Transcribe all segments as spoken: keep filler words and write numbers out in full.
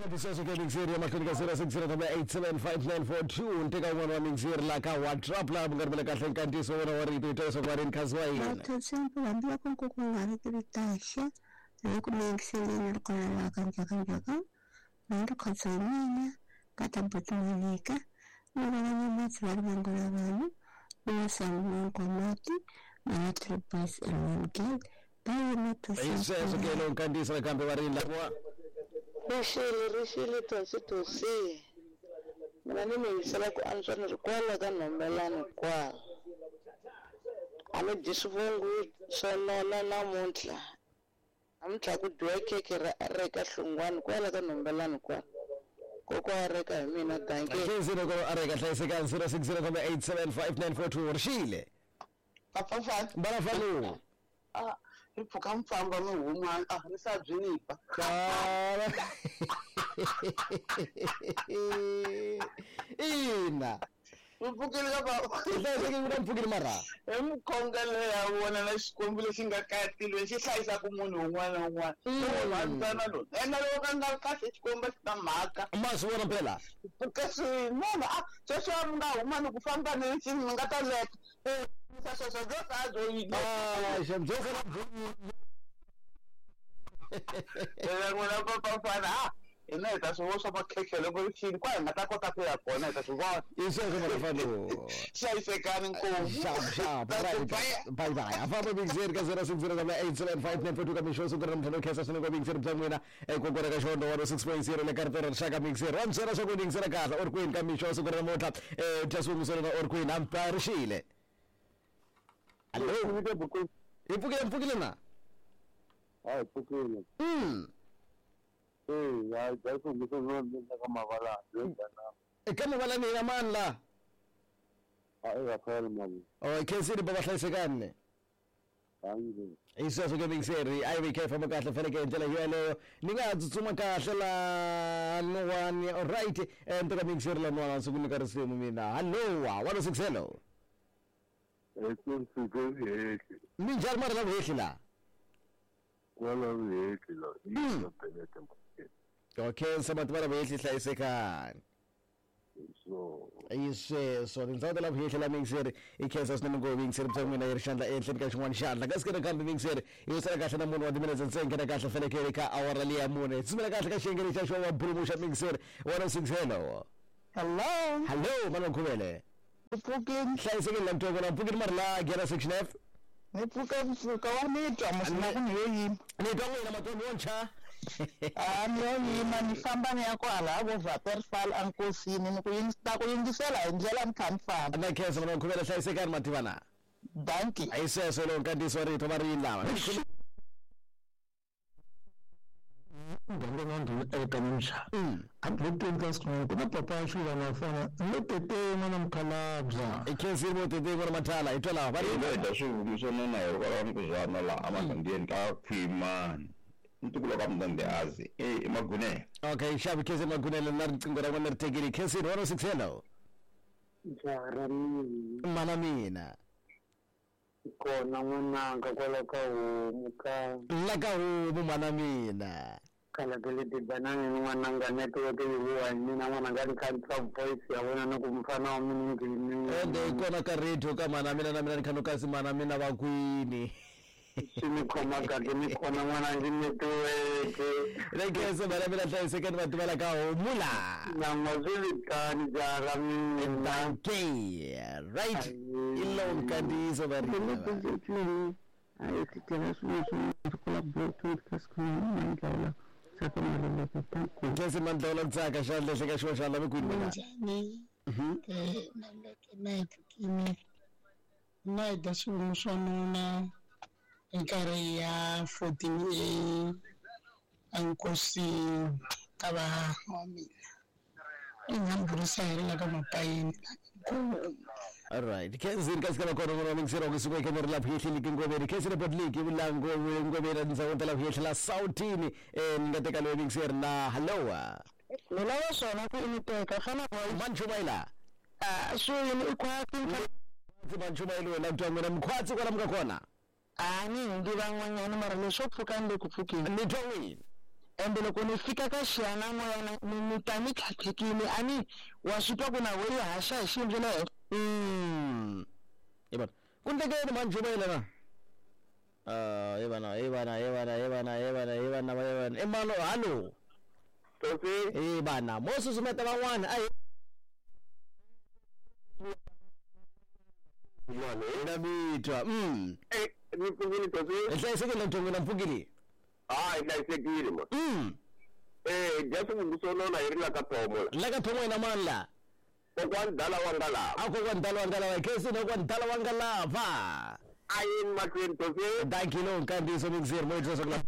Ndiseso ke mixeri amakhonika zero six zero eight seven five nine four two nteka un'wana wa mixeri la ka WhatsApp la mungaribele kahle nkantiso wena wa rito ito so kwari nkhazi wa yena Tatsempo hambia ko ko ngari kiri tasha loko mixeri ni kona la kanja kanja ka ndo khotsamina kata botulika nabanye matsari bangola bana basamu komati na tripes elongel bayo matosa Ndiseso ke lo nkantiso kambe wari la kwa Rishile rishile tosi tosi mina nimeisela ku antswa ni rikwala ka nombelani kwala ame disivungu sonona namuntlha amtla ku dyiwa keke ra reka hlungwani kwala ka nombelani kwala koko a reka hi mina danke zero ko areka hlayiseka zero six zero eight seven five nine four two Rishile papafana Barafalo ah iphuka mfamba ngihuma ah nisabyinipa Kala Ina mpfukile ka baba Hlayiseke mina mpfukile mara emkhongele ya wona na xikwembu lexi nga katile lexi hlayisaka munhu un'wana na un'wana vantsana lo ena loko ka nga kahle xikwembu xi ta mhaka masi wona phela mpfuka swinene a sweswo mi nga huma ni ku famba ni xi mi nga ta leta sweswo byo sadzo yini ah shamjoka la ena n'wina papafana ah ina hi ta swi vona swa makhekhe loko xini kwa hi nga ta kota ku ya kona hi ta swi vona Iseke Barafalo hlayisekani nkomu Sharp, sharp, right. Bye bye. Afaba mixer ka zero six zero eight seven five nine four two ka misho so kana mthano kesa sone ko mixer bzamwena e ko kora ka shondo wa six point zero le kartera shaka mixer ram zero so ko mixer ka or queen ka misho so kana motla e tasungu so na or queen amparishile Allo ipukile mpukile na Ay, pukile. Mm Eh, ya ya ko ngito no nda kama bala, nda na. e kama wala ni amandla Ay, ya phela mali. o kesi baba hlayisekane Hayi. Isizwe ke mixeri ayibe khefa makahle fanele ke indlela yeleyo ningatsutsuma kahle la no one alright ento ka mixeri la nwana sukunika risimu mina hello one oh six hello Eh, ku sike yeke. minjani mara la vehli la Kwala yeke la. Ni pelete mali. okay sabantu bala vehli hlayisekani So, isweso ndzawo la vehli la mixeri ikhesa sinema ngo mixeri bzamina yirishanda enhle ka xin'wana xandla kasikena kambe mixeri yosala kahle na munhu wa timinetse ntsengena kahle fanekele ka awara liya mune tsumela kahle ka xiyengeni xa xo wa promotion mixeri one oh six hello hello hello mana khuvele mpfukile hlayisekile la mtoko la mpfukile mara la gera section F ni pfuka mpfuka wa nitwa musina ku ni yo yima ni twa n'wina matombo wontsha ah ni yo yima ni famba ni ya kwala vo vaterfal ankosini ni ku yingisela ku yingisela hi ndlela ni kha ni famba na khensa mana khuvele hlayisekani mativana danki ayiseso lo nkandiso rito mariyini lava Ndangondi ekanisha abutenta skulu kuna papa shula nafana lotete mwana mkhalabza ikhensi mo tete ngona mathala itwa lava bari ino da swivutiso nona hi rikwala mukuzwana la amagandiyeni ka khwimani ntukulo ka mndande azi e emagune okay shabi khensi magunele na riqingho ra n'wana ri tekile khensi one oh six hello jara mini. mana mina Kona n'wananga kwala ka homu ka la ka homu mana mina kala kele de banana n'wananga network yiwa mina n'wananga ni kha voice ya wena na ku mfana wa mina ngini. ende ikona ka radio ka mana mina na mina ni khanuka si mana mina va kwini Sini khoma ka ke ni khona n'wananga network. le khensi mana mina hlayisekani mativela ka homu la Na mazilitani jara mini. okay right ilo nkandiso bari Ayo kitela susu kula bluetooth kaskuni mandla sakamala lekitanku khensi mandla ntsaka xandla xeka xo xala mikwini mina njani eh naleke night kimi night asungu sonuna nkarhi ya fourteen e ankosi kaba wa mina ingambulisa hirila ka mapayini alright khensi kasikela khona ngona mixero kusuka ekamera lapho yehlile ingobeni khensi le bodliki ulango ngobeni ndzawo la yehla Southini eh ningateka lo mixer na hello mina wa swona ku initeka fana boy manchumayila ah so yini ikwati manchumayilo la mtwa mina mkhwatsi kwala mka khona ah ni ngiva n'wanyana mara leswo pfuka ndi ku pfukeni ni twa n'wina embe loko ni fika ka xiyanamo yana ni ta ni tlhatlhekile a ni wa swi twa ku na we yi haxa hi xiyimo xa le henhla. Mm. Yebona. Kuntekeni manje bayelana. Ah, yebana, yebana, yebana, yebana, yebana, yebana, yebana. Emalo, hallo. Tosi. Eh bana, mo susumeta bangwana ay. Mane. Ndabitwa. Mm. Eh, ni pungili tosi. Ehlayisekile ntongo nampukile. Ah, ihlayisekile ma. Mm. Eh, jasu ngusono na irila ka thomo. La ka thomo ina manla. Okwandala wangala. Ako kwandala wangala wa kesi no kwandala wangala va. Ayin matwen tosi. Dankilo nkandiso mixer mo itso sokla.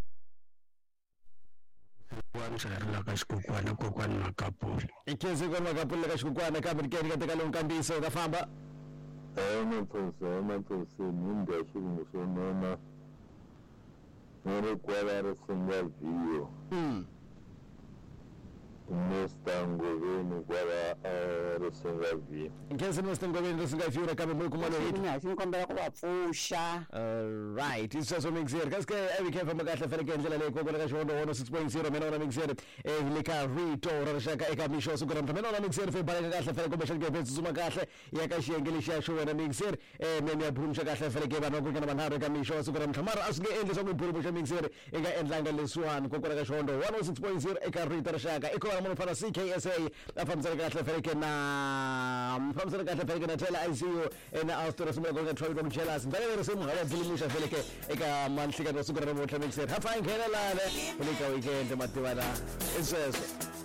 Wanzarila ka xikukwana kokwana Makapule. Ikezi kwa Makapule ka xikukwana ka birikeni ka tekalo nkandiso ka famba. Eh maphosa maphosa ninde xilungu swo nona. Nore kwala ri singa view. Mm. Mustango veni kwala ri singa view. Ikezi mustango veni ri singa view ka mo kumalo hit. Ina sinkombela ku va pfusha. All right, it's so mixer. Kaske evi ke famba kahle fere ke ndlela le ko kona ka shondo one six point zero mena ona mixer. Eh le ka rito ra shaka eka misho su kona mena ona mixer fe bale kahle fere ko beshe ke betsu suma kahle ya ka shiyengeli sha sho ona mixer. Eh mena ya brumsha kahle fere ke bana ko kana banharo ka misho su kona mara asge endle so ngibhulu beshe mixer eka endlanga leswan ko kona ka shondo one six point zero eka rito ra shaka eko ra mo fana C K S A afamsela kahle fere ke na afamsela kahle fere ke na tela I C U ena austora suma ko ka troy ko mchela sindale re semu ngala bilimusha fele ke eka manhlika no sukura mo tlamixer hafa ngena lale ulika weekend matibana isweso